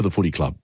for the footy club?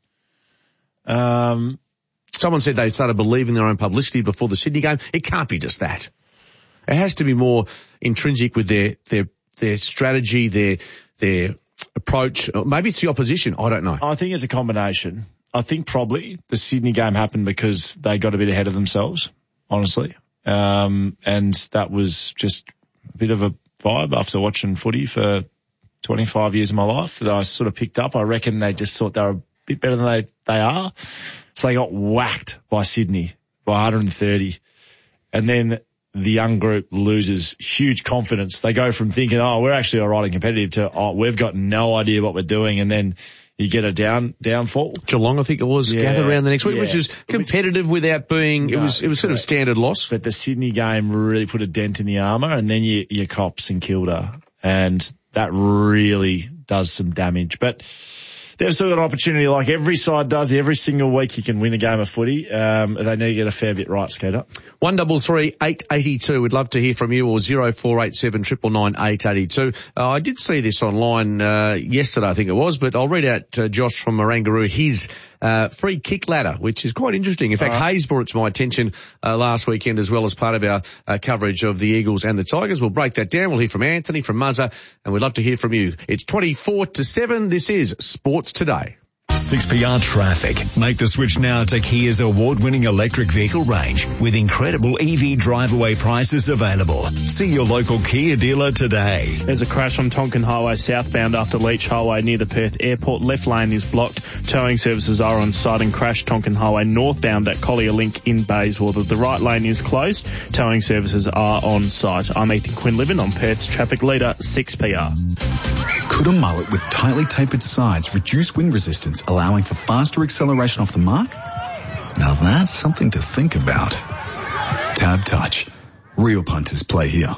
Someone said they started believing their own publicity before the Sydney game. It can't be just that. It has to be more intrinsic with their strategy, their approach. Maybe it's the opposition. I don't know. I think it's a combination. I think probably the Sydney game happened because they got a bit ahead of themselves, honestly. And that was just a bit of a vibe after watching footy for 25 years of my life that I sort of picked up. I reckon they just thought they were a bit better than they are. So they got whacked by Sydney by 130. And then the young group loses huge confidence. They go from thinking, we're actually all right and competitive to, we've got no idea what we're doing. And then you get a downfall. Geelong, I think it was, gathered around the next week, which was competitive without being, it was sort of standard loss. But the Sydney game really put a dent in the armour, and then you cop St Kilda, and that really does some damage. But they've still got an opportunity like every side does. Every single week you can win a game of footy. They need to get a fair bit right, Skeeter. 133 882. We'd love to hear from you, or 0487 999 882. I did see this online yesterday, I think it was, but I'll read out Josh from Marangaroo, his free kick ladder, which is quite interesting. In fact, Hayes brought it to my attention last weekend as well as part of our coverage of the Eagles and the Tigers. We'll break that down. We'll hear from Anthony, from Muzza, and we'd love to hear from you. It's 24-7. This is Sports Today. 6PR traffic. Make the switch now to Kia's award-winning electric vehicle range with incredible EV drive-away prices available. See your local Kia dealer today. There's a crash on Tonkin Highway southbound after Leach Highway near the Perth Airport. Left lane is blocked. Towing services are on site and crash Tonkin Highway northbound at Collier Link in Bayswater. The right lane is closed. Towing services are on site. I'm Ethan Quinlivan on Perth's traffic leader, 6PR. Could a mullet with tightly tapered sides reduce wind resistance, allowing for faster acceleration off the mark? Now that's something to think about. Tab Touch. Real punters play here.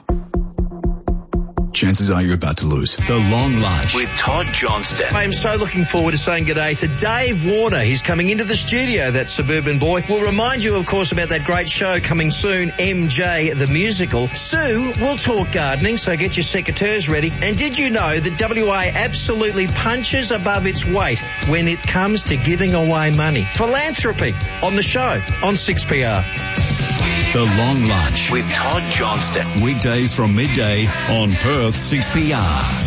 Chances are you're about to lose. The Long Lunch with Todd Johnston. I'm so looking forward to saying good day to Dave Warner. He's coming into the studio, that suburban boy. We'll remind you, of course, about that great show coming soon, MJ the Musical. Sue will talk gardening, so get your secateurs ready. And did you know that WA absolutely punches above its weight when it comes to giving away money? Philanthropy on the show on 6PR. The Long Lunch with Todd Johnston. Weekdays from midday on Perth 6PR.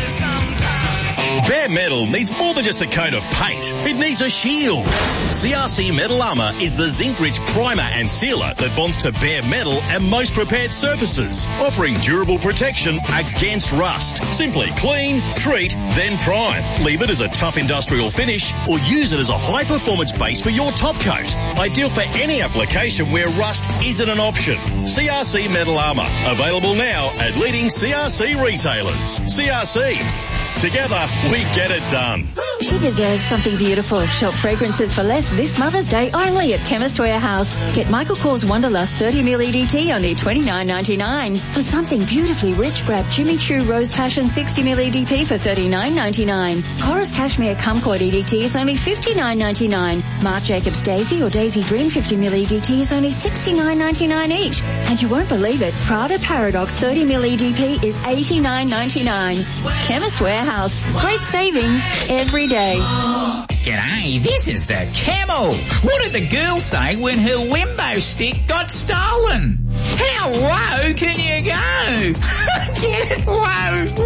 Bare Metal needs more than just a coat of paint. It needs a shield. CRC Metal Armour is the zinc-rich primer and sealer that bonds to bare metal and most prepared surfaces, offering durable protection against rust. Simply clean, treat, then prime. Leave it as a tough industrial finish or use it as a high-performance base for your top coat. Ideal for any application where rust isn't an option. CRC Metal Armour. Available now at leading CRC retailers. CRC. Together, we get it done. She deserves something beautiful. Shop fragrances for less this Mother's Day only at Chemist Warehouse. Get Michael Kors Wanderlust 30ml EDT only $29.99. For something beautifully rich, grab Jimmy Choo Rose Passion 60ml EDP for $39.99. Chorus Cashmere Kumquat EDT is only $59.99. Marc Jacobs Daisy or Daisy Dream 50ml EDT is only $69.99 each. And you won't believe it, Prada Paradox 30ml EDP is $89.99. Chemist Warehouse. Great savings every day. G'day, this is the Camel. What did the girl say when her Wimbo stick got stolen? How low can you go? Get it low,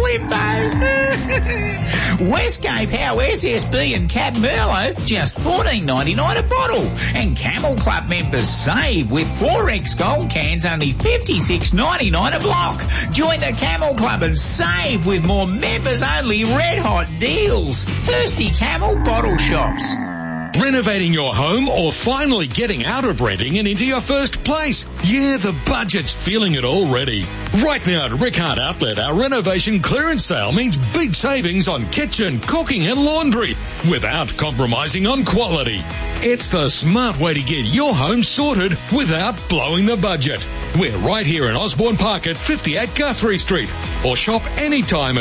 Wimbo. Westgate Power SSB and Cab Merlot, just $14.99 a bottle. And Camel Club members save with 4X Gold cans, only $56.99 a block. Join the Camel Club and save with more members-only red-hot deals. Thirsty Camel bottle shops. Renovating your home or finally getting out of renting and into your first place? Yeah, the budget's feeling it already. Right now at Rickard Outlet, our renovation clearance sale means big savings on kitchen, cooking and laundry without compromising on quality. It's the smart way to get your home sorted without blowing the budget. We're right here in Osborne Park at 58 Guthrie Street, or shop anytime at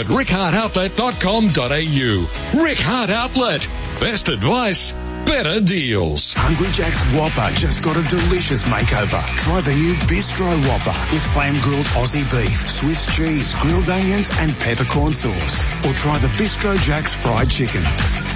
rickardoutlet.com.au. Rickard Outlet. Best advice, better deals. Hungry Jack's Whopper just got a delicious makeover. Try the new Bistro Whopper with flame-grilled Aussie beef, Swiss cheese, grilled onions and peppercorn sauce. Or try the Bistro Jack's fried chicken.